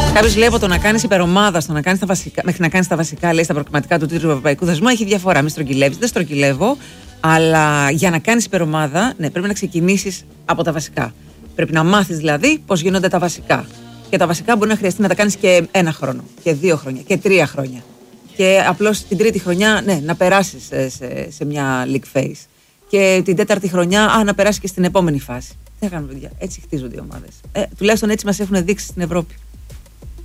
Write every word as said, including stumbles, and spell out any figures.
Κάποιος λέει από το να κάνεις υπερομάδα στο να κάνεις τα βασικά, μέχρι να κάνεις τα βασικά, λέει στα προκριματικά του τρίτου ευρωπαϊκού δασμού, έχει διαφορά. Μην στρογγυλεύεις. Δεν στρογγυλεύω, αλλά για να κάνεις υπερομάδα, ναι, πρέπει να ξεκινήσεις από τα βασικά. Πρέπει να μάθεις δηλαδή πώς γίνονται τα βασικά. Και τα βασικά μπορεί να χρειαστεί να τα κάνεις και ένα χρόνο, και δύο χρόνια, και τρία χρόνια. Και απλώς την τρίτη χρονιά, ναι, να περάσεις σε, σε, σε μια league phase. Και την τέταρτη χρονιά, α, να περάσεις και στην επόμενη φάση. Τι θα κάνουμε, παιδιά. Έτσι χτίζονται οι ομάδες. Ε, τουλάχιστον έτσι μας έχουν δείξει στην Ευρώπη.